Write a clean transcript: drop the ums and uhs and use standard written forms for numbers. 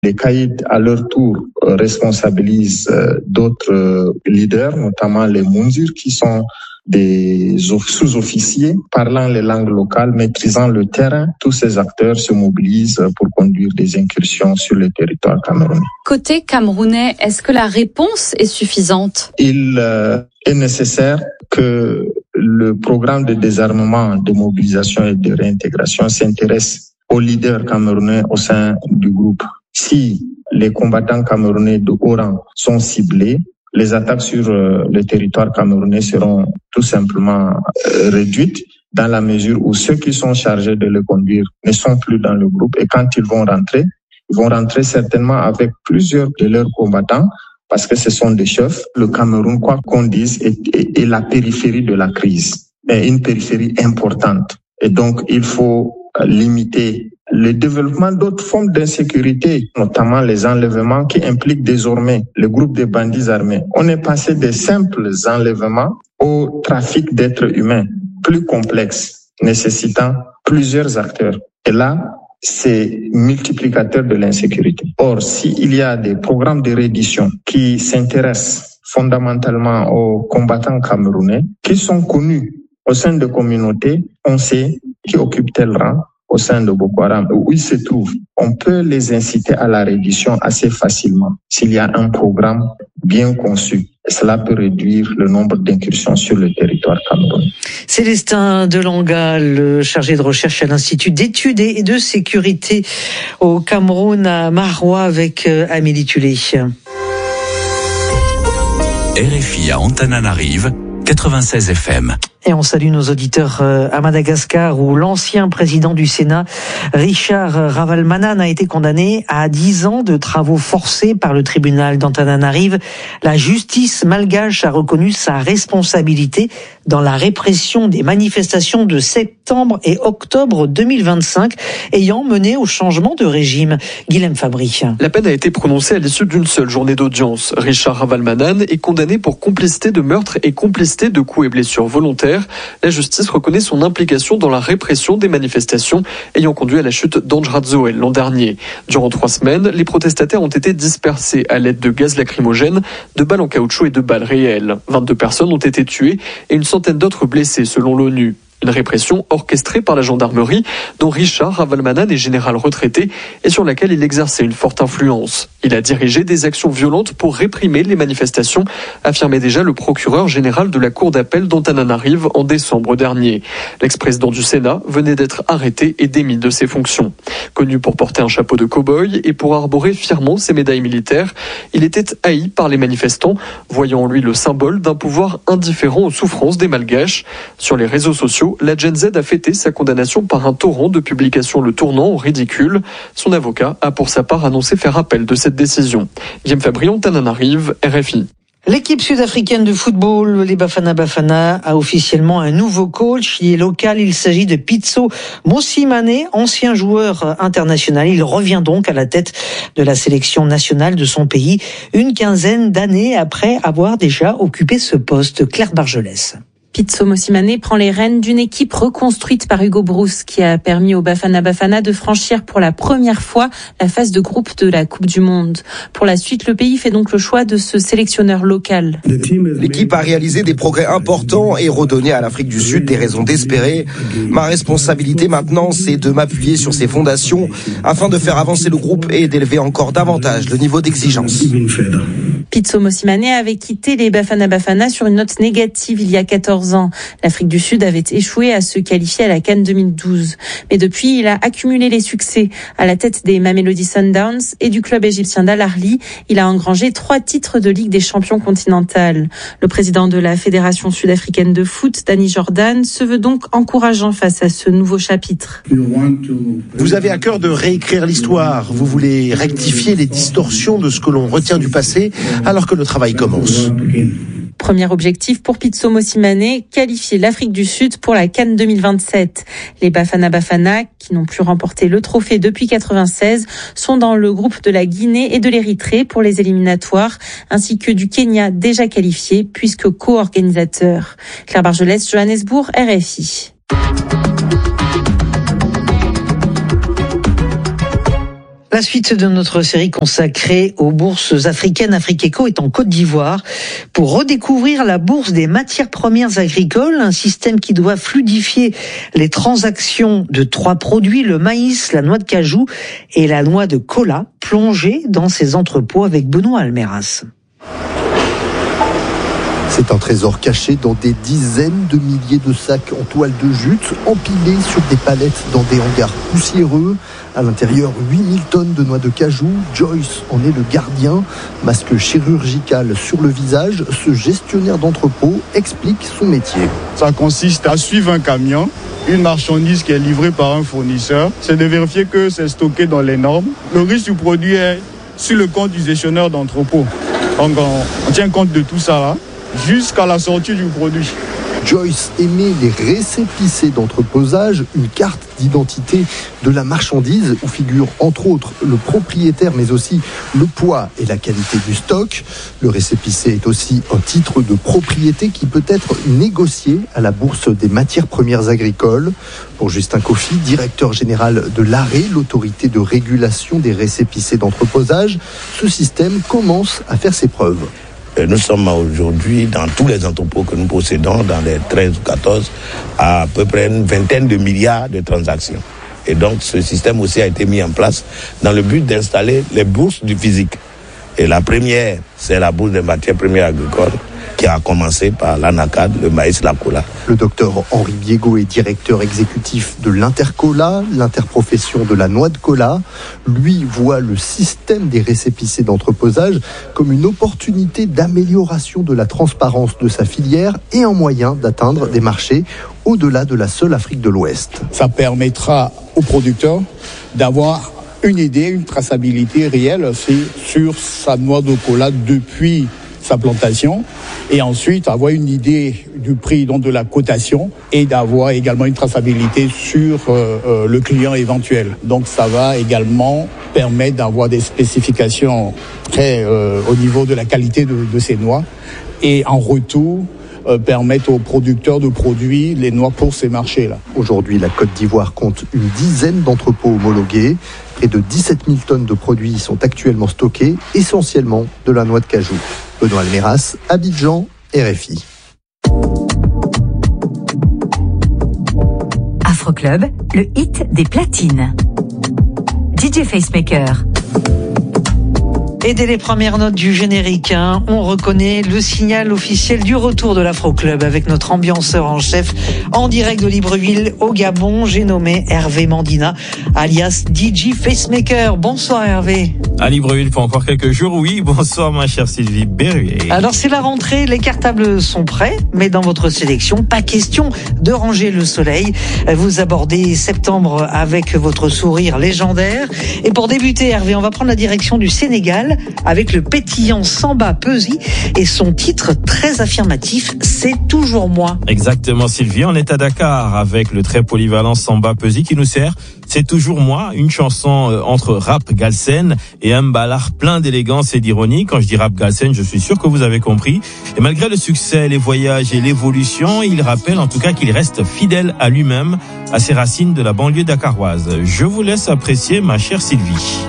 Les caïds, à leur tour, responsabilisent d'autres leaders, notamment les Moundirs, qui sont des sous-officiers parlant les langues locales, maîtrisant le terrain. Tous ces acteurs se mobilisent pour conduire des incursions sur le territoire camerounais. Côté camerounais, est-ce que la réponse est suffisante ? Il est nécessaire que le programme de désarmement, de mobilisation et de réintégration s'intéresse aux leaders camerounais au sein du groupe. Si les combattants camerounais de haut rang sont ciblés, les attaques sur le territoire camerounais seront tout simplement réduites dans la mesure où ceux qui sont chargés de le conduire ne sont plus dans le groupe. Et quand ils vont rentrer certainement avec plusieurs de leurs combattants parce que ce sont des chefs. Le Cameroun, quoi qu'on dise, est la périphérie de la crise, est une périphérie importante. Et donc, il faut limiter le développement d'autres formes d'insécurité, notamment les enlèvements qui impliquent désormais le groupe des bandits armés. On est passé des simples enlèvements au trafic d'êtres humains, plus complexe, nécessitant plusieurs acteurs. Et là, c'est multiplicateur de l'insécurité. Or, s'il y a des programmes de reddition qui s'intéressent fondamentalement aux combattants camerounais, qui sont connus au sein de communautés, on sait qui occupe tel rang au sein de Boko Haram, où ils se trouvent. On peut les inciter à la reddition assez facilement s'il y a un programme bien conçu. Et cela peut réduire le nombre d'incursions sur le territoire camerounais. Célestin Delanga, le chargé de recherche à l'Institut d'études et de sécurité au Cameroun à Maroua avec Amélie Tulé. RFI à Antananarive, 96 FM. Et on salue nos auditeurs à Madagascar où l'ancien président du Sénat, Richard Ravalomanana, a été condamné à 10 ans de travaux forcés par le tribunal d'Antananarive. La justice malgache a reconnu sa responsabilité dans la répression des manifestations de septembre et octobre 2025 ayant mené au changement de régime. Guilhem Fabry. La peine a été prononcée à l'issue d'une seule journée d'audience. Richard Ravalomanana est condamné pour complicité de meurtre et complicité de coups et blessures volontaires. La justice reconnaît son implication dans la répression des manifestations ayant conduit à la chute d'Andjra Zoel l'an dernier. Durant 3 semaines, les protestataires ont été dispersés à l'aide de gaz lacrymogène, de balles en caoutchouc et de balles réelles. 22 personnes ont été tuées et une centaine d'autres blessées selon l'ONU. Une répression orchestrée par la gendarmerie dont Richard Ravalomanana est général retraité et sur laquelle il exerçait une forte influence. Il a dirigé des actions violentes pour réprimer les manifestations, affirmait déjà le procureur général de la Cour d'appel d'Antananarive en décembre dernier. L'ex-président du Sénat venait d'être arrêté et démis de ses fonctions. Connu pour porter un chapeau de cow-boy et pour arborer fièrement ses médailles militaires, il était haï par les manifestants, voyant en lui le symbole d'un pouvoir indifférent aux souffrances des Malgaches. Sur les réseaux sociaux, la Gen Z a fêté sa condamnation par un torrent de publications le tournant au ridicule. Son avocat a pour sa part annoncé faire appel de cette décision. Guillaume Fabrion, Antananarive, RFI. L'équipe sud-africaine de football, les Bafana Bafana, a officiellement un nouveau coach. Il est local, il s'agit de Pitso Mosimane, ancien joueur international. Il revient donc à la tête de la sélection nationale de son pays, une quinzaine d'années après avoir déjà occupé ce poste. Claire Bargelès. Pitso Mosimane prend les rênes d'une équipe reconstruite par Hugo Broos qui a permis aux Bafana Bafana de franchir pour la première fois la phase de groupe de la Coupe du Monde. Pour la suite, le pays fait donc le choix de ce sélectionneur local. L'équipe a réalisé des progrès importants et redonné à l'Afrique du Sud des raisons d'espérer. Ma responsabilité maintenant, c'est de m'appuyer sur ces fondations afin de faire avancer le groupe et d'élever encore davantage le niveau d'exigence. Pitso Mosimane avait quitté les Bafana Bafana sur une note négative il y a 14 ans. L'Afrique du Sud avait échoué à se qualifier à la CAN 2012. Mais depuis, il a accumulé les succès. À la tête des Mamelodi Sundowns et du club égyptien d'Al Ahly, il a engrangé 3 titres de Ligue des champions continentale. Le président de la Fédération sud-africaine de foot, Danny Jordan, se veut donc encourageant face à ce nouveau chapitre. Vous avez à cœur de réécrire l'histoire. Vous voulez rectifier les distorsions de ce que l'on retient du passé alors que le travail commence. Premier objectif pour Pitso Mosimane, qualifier l'Afrique du Sud pour la CAN 2027. Les Bafana Bafana, qui n'ont plus remporté le trophée depuis 96, sont dans le groupe de la Guinée et de l'Érythrée pour les éliminatoires, ainsi que du Kenya déjà qualifié puisque co-organisateur. Claire Bargelès, Johannesburg, RFI. La suite de notre série consacrée aux bourses africaines, Afriqueco est en Côte d'Ivoire pour redécouvrir la bourse des matières premières agricoles, un système qui doit fluidifier les transactions de 3 produits, le maïs, la noix de cajou et la noix de cola, plongés dans ces entrepôts avec Benoît Almeras. C'est un trésor caché dans des dizaines de milliers de sacs en toile de jute, empilés sur des palettes dans des hangars poussiéreux. À l'intérieur, 8000 tonnes de noix de cajou. Joyce en est le gardien. Masque chirurgical sur le visage, ce gestionnaire d'entrepôt explique son métier. Ça consiste à suivre un camion, une marchandise qui est livrée par un fournisseur. C'est de vérifier que c'est stocké dans les normes. Le risque du produit est sur le compte du gestionnaire d'entrepôt. Donc on tient compte de tout ça là, jusqu'à la sortie du produit. Joyce émet les récépissés d'entreposage, une carte d'identité de la marchandise où figure entre autres le propriétaire mais aussi le poids et la qualité du stock. Le récépissé est aussi un titre de propriété qui peut être négocié à la bourse des matières premières agricoles. Pour Justin Kofi, directeur général de l'ARE, l'autorité de régulation des récépissés d'entreposage, ce système commence à faire ses preuves. Nous sommes aujourd'hui dans tous les entrepôts que nous possédons, dans les 13 ou 14, à peu près une vingtaine de milliards de transactions. Et donc ce système aussi a été mis en place dans le but d'installer les bourses du physique. Et la première, c'est la bourse des matières premières agricoles, qui a commencé par l'anacade, le maïs, la cola. Le docteur Henri Biego est directeur exécutif de l'Intercola, l'interprofession de la noix de cola. Lui voit le système des récépissés d'entreposage comme une opportunité d'amélioration de la transparence de sa filière et un moyen d'atteindre des marchés au-delà de la seule Afrique de l'Ouest. Ça permettra aux producteurs d'avoir une idée, une traçabilité réelle sur sa noix de cola depuis sa plantation, et ensuite avoir une idée du prix, donc de la cotation, et d'avoir également une traçabilité sur le client éventuel. Donc ça va également permettre d'avoir des spécifications très au niveau de la qualité de ces noix, et en retour permettre aux producteurs de produire les noix pour ces marchés-là. Aujourd'hui, la Côte d'Ivoire compte une dizaine d'entrepôts homologués. Près de 17 000 tonnes de produits sont actuellement stockés, essentiellement de la noix de cajou. Benoît Almeras, Abidjan, RFI. Afroclub, le hit des platines. DJ Facemaker. Et dès les premières notes du générique, on reconnaît le signal officiel du retour de l'Afroclub avec notre ambianceur en chef en direct de Libreville au Gabon. J'ai nommé Hervé Mandina, alias DJ Facemaker. Bonsoir Hervé. À Libreville pour encore quelques jours, oui. Bonsoir ma chère Sylvie Berruet. Alors c'est la rentrée, les cartables sont prêts, mais dans votre sélection, pas question de ranger le soleil. Vous abordez septembre avec votre sourire légendaire. Et pour débuter Hervé, on va prendre la direction du Sénégal avec le pétillant Samba Peuzzi et son titre très affirmatif, C'est toujours moi. Exactement Sylvie, on est à Dakar avec le très polyvalent Samba Peuzzi qui nous sert C'est toujours moi, une chanson entre rap galsen et un ballard plein d'élégance et d'ironie. Quand je dis rap galsen, je suis sûr que vous avez compris. Et malgré le succès, les voyages et l'évolution, il rappelle en tout cas qu'il reste fidèle à lui-même, à ses racines de la banlieue dakaroise. Je vous laisse apprécier ma chère Sylvie.